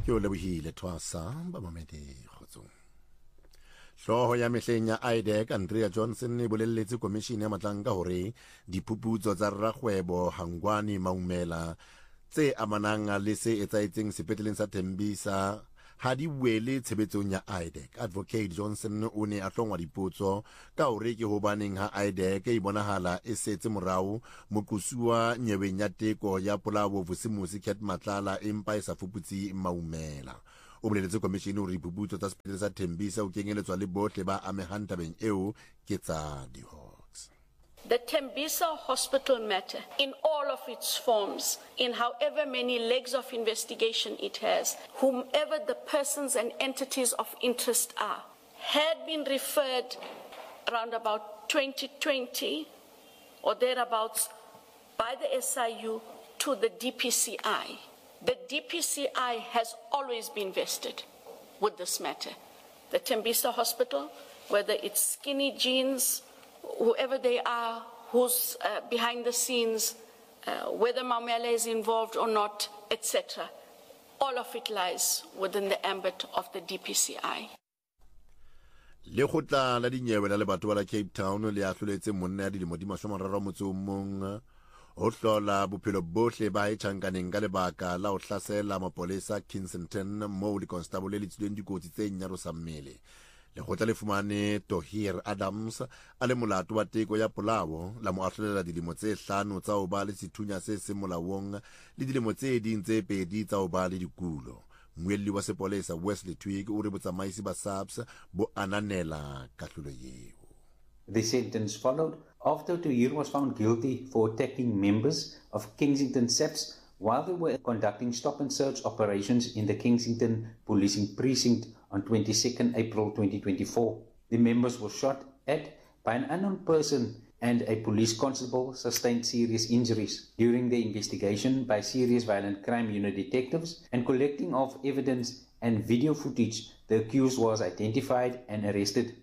ke o lebohile Thwasa ba mamedi kgotsong. Hloho ya mehleng ya IDEC Andrea Johnson e bolelletse komishini ya matlanka hore diphuputso tsa rrakgwebo Hangwani Maumela tse amanang le se etsaetseng sepetleleng sa Tembisa ha di wele tshebetsong ya IDEC. Advocate Johnson o ne a hlongwa dipotso ka hore ke hobaneng ha IDEC e bonahala e setse morao moqosuwa nyeweng ya teko ya Polabo Vusimusi Cat Matlala empa e sa fuputse Maumela. O boleletse komishini hore diphuputso tsa sepetlele sa Tembisa o kenyeletswa le bohle ba amehang tabeng eo ke tsa di-Hawks. The Tembisa hospital matter, in all of its forms, in however many legs of investigation it has, whomever the persons and entities of interest are, had been referred around about 2020 or thereabouts by the SIU to the DPCI. The DPCI has always been vested with this matter. The Tembisa hospital, whether it's Skinny Jeans, whoever they are, who's behind the scenes, whether Maumela is involved or not, etc. All of it lies within the ambit of the DPCI. Lekgotla la dinyewe la lebatowa la Cape Town le ahloletse monna ya dilemo di 31 ho hlola bophelo bohle ba etjhankaneng ka lebaka la ho hlasela mapolesa Kensington moo le constable le tsilweng dikotsi tse nyarosang mmele. Lekgotla le fumane Tohir Adams a le molato wa teko ya Polabo la mo ahlolela dilemo tse 5 tsa ho ba le sethunya se se molaong le dilemo tse ding tse 2 tsa ho ba le dikulo. Moelli wa sepolesa Wesley Twig o re botsamaisi ba SAPS bo ananela kahlolo eo. The sentence followed after Tohir was found guilty for attacking members of Kensington SAPS while they were conducting stop-and-search operations in the Kensington Policing Precinct on 22nd April 2024. The members were shot at by an unknown person and a police constable sustained serious injuries. During the investigation by Serious Violent Crime Unit detectives and collecting of evidence and video footage, the accused was identified and arrested.